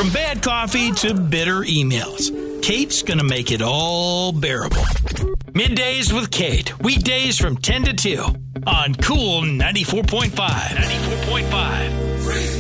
From bad coffee to bitter emails, Kate's going to make it all bearable. Middays with Kate, weekdays from 10 to 2 on Cool 94.5. 94.5.